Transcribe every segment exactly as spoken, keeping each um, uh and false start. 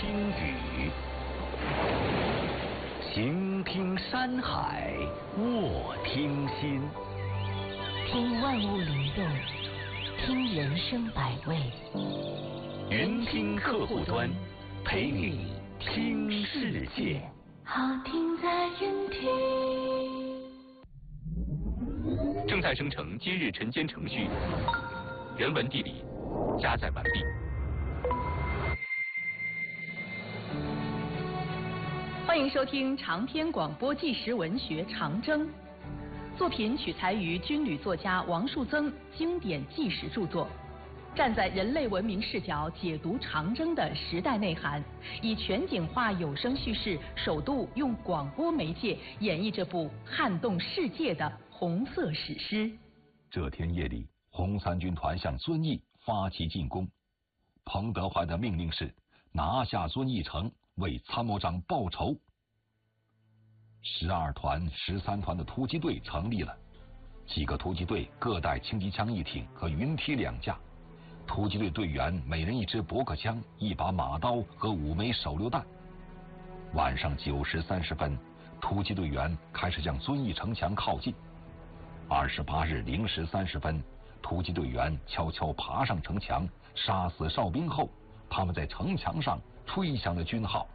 听雨，行听山海，卧听心， 听万物灵动，听人生百味。 云听客户端，陪你听世界。 好听在云听。 正在生成今日晨间程序，人文地理加载完毕。 欢迎收听长篇广播纪实文学《长征》，作品取材于军旅作家王树增经典纪实著作，站在人类文明视角解读长征的时代内涵，以全景化有声叙事，首度用广播媒介演绎这部撼动世界的红色史诗。 这天夜里，红三军团向遵义发起进攻，彭德怀的命令是拿下遵义城，为参谋长报仇。十二团、十三团的突击队成立了，几个突击队各带轻机枪一挺和云梯两架，突击队队员每人一支驳壳枪、一把马刀和五枚手榴弹。晚上九时三十分，突击队员开始向遵义城墙靠近。二十八日零时三十分，突击队员悄悄爬上城墙，杀死哨兵后，他们在城墙上吹响了军号。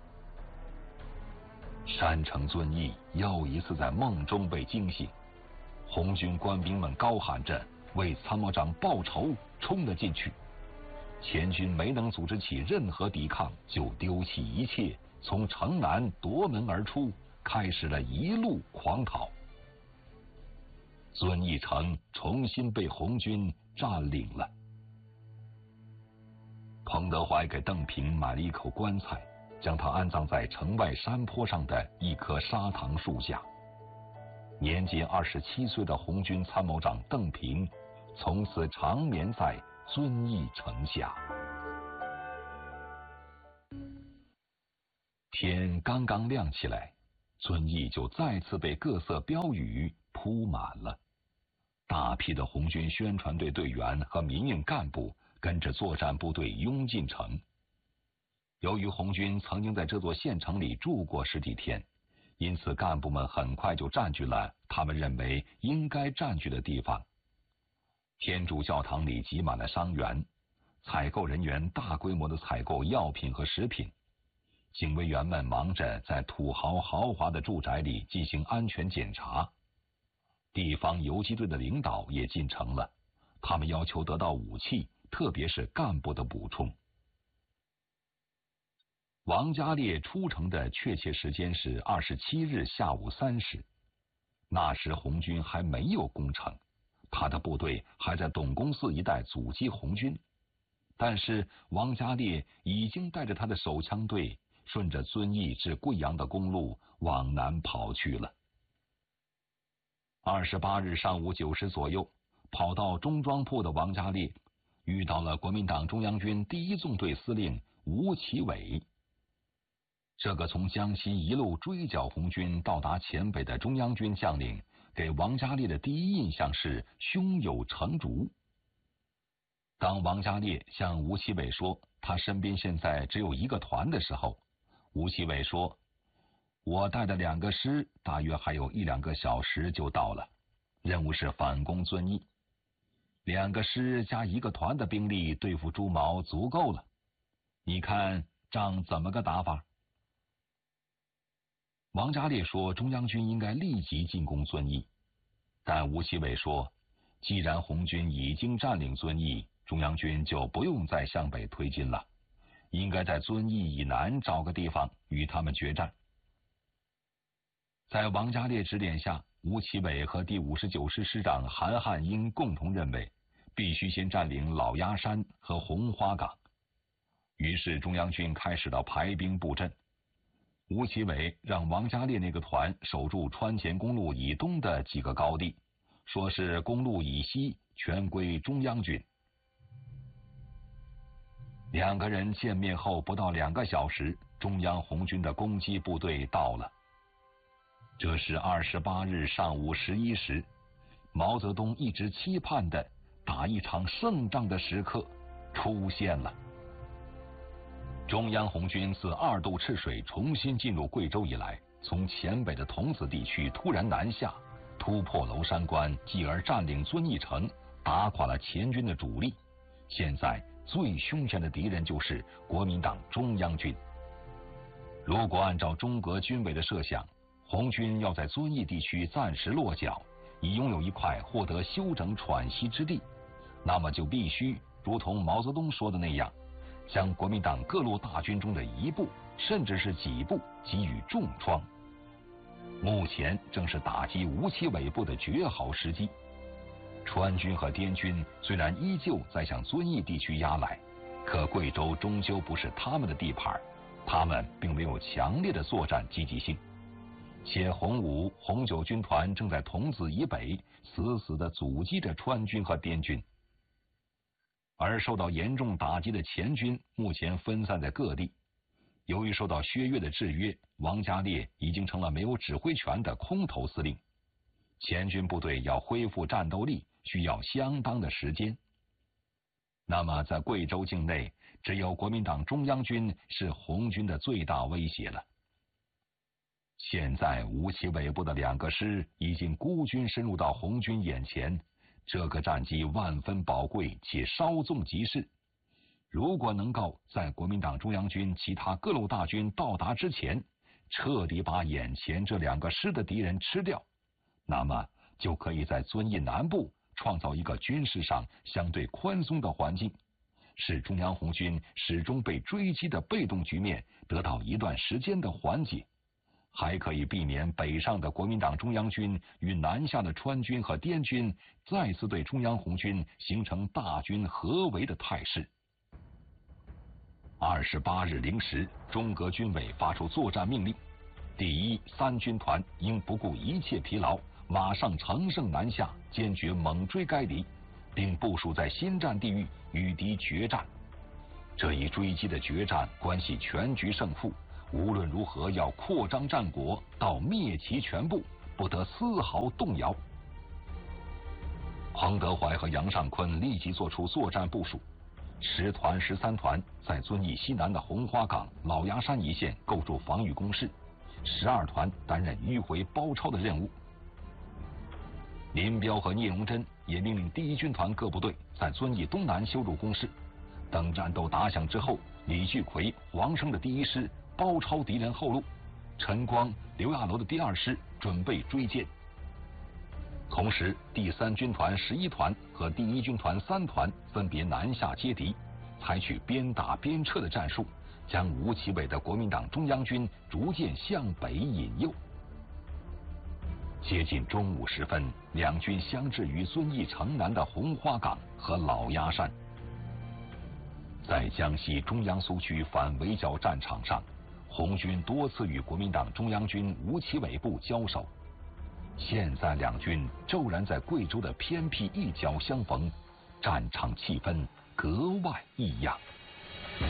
山城遵义又一次在梦中被惊醒，红军官兵们高喊着为参谋长报仇，冲了进去。前军没能组织起任何抵抗，就丢弃一切，从城南夺门而出，开始了一路狂逃。遵义城重新被红军占领了。彭德怀给邓平买了一口棺材，将他安葬在城外山坡上的一棵砂糖树下。年仅二十七岁的红军参谋长邓平，从此长眠在遵义城下。天刚刚亮起来，遵义就再次被各色标语铺满了。大批的红军宣传队队员和民运干部跟着作战部队拥进城。由于红军曾经在这座县城里住过十几天，因此干部们很快就占据了他们认为应该占据的地方。天主教堂里挤满了伤员，采购人员大规模的采购药品和食品，警卫员们忙着在土豪豪华的住宅里进行安全检查。地方游击队的领导也进城了，他们要求得到武器，特别是干部的补充。王家烈出城的确切时间是二十七日下午三时，那时红军还没有攻城，他的部队还在董公寺一带阻击红军，但是王家烈已经带着他的手枪队顺着遵义至贵阳的公路往南跑去了。二十八日上午九时左右，跑到中庄铺的王家烈遇到了国民党中央军第一纵队司令吴奇伟。这个从江西一路追剿红军到达黔北的中央军将领，给王家烈的第一印象是胸有成竹。当王家烈向吴奇伟说他身边现在只有一个团的时候，吴奇伟说，我带的两个师大约还有一两个小时就到了，任务是反攻遵义，两个师加一个团的兵力对付朱毛足够了，你看仗怎么个打法？王家烈说中央军应该立即进攻遵义，但吴奇伟说，既然红军已经占领遵义，中央军就不用再向北推进了，应该在遵义以南找个地方与他们决战。在王家烈指点下，吴奇伟和第五十九师师长韩汉英共同认为，必须先占领老鸭山和红花岗。于是中央军开始了排兵布阵。吴奇伟让王家烈那个团守住川黔公路以东的几个高地，说是公路以西全归中央军。两个人见面后不到两个小时，中央红军的攻击部队到了。这是二十八日上午十一时，毛泽东一直期盼的打一场胜仗的时刻出现了。 中央红军自二渡赤水重新进入贵州以来，从黔北的桐梓地区突然南下，突破娄山关，继而占领遵义城，打垮了黔军的主力。现在最凶险的敌人就是国民党中央军。如果按照中革军委的设想，红军要在遵义地区暂时落脚，以拥有一块获得休整喘息之地，那么就必须如同毛泽东说的那样，将国民党各路大军中的一部甚至是几部给予重创。目前正是打击吴奇伟部的绝好时机。川军和滇军虽然依旧在向遵义地区压来，可贵州终究不是他们的地盘，他们并没有强烈的作战积极性。且红五、红九军团正在桐梓以北死死地阻击着川军和滇军，而受到严重打击的黔军目前分散在各地。由于受到薛岳的制约，王家烈已经成了没有指挥权的空头司令。黔军部队要恢复战斗力，需要相当的时间。那么，在贵州境内，只有国民党中央军是红军的最大威胁了。现在吴奇伟部的两个师已经孤军深入到红军眼前，这个战机万分宝贵且稍纵即逝。如果能够在国民党中央军其他各路大军到达之前，彻底把眼前这两个师的敌人吃掉，那么就可以在遵义南部创造一个军事上相对宽松的环境，使中央红军始终被追击的被动局面得到一段时间的缓解，还可以避免北上的国民党中央军与南下的川军和滇军再次对中央红军形成大军合围的态势。二十八日零时，中革军委发出作战命令，第一、三军团应不顾一切疲劳，马上乘胜南下，坚决猛追该敌，并部署在新战地域与敌决战。这一追击的决战关系全局胜负，无论如何要扩张战果到灭其全部，不得丝毫动摇。彭德怀和杨尚昆立即做出作战部署。十团、十三团在遵义西南的红花岗、老鸭山一线构筑防御工事，十二团担任迂回包抄的任务。林彪和聂荣臻也命令第一军团各部队在遵义东南修筑工事。等战斗打响之后，李聚奎、黄生的第一师包抄敌人后路，陈光、刘亚楼的第二师准备追歼。同时，第三军团十一团和第一军团三团分别南下接敌，采取边打边撤的战术，将吴奇伟的国民党中央军逐渐向北引诱。接近中午时分，两军相至于遵义城南的红花岗和老鸭山。在江西中央苏区反围剿战场上，红军多次与国民党中央军吴奇伟部交手。现在两军骤然在贵州的偏僻一角相逢，战场气氛格外异样。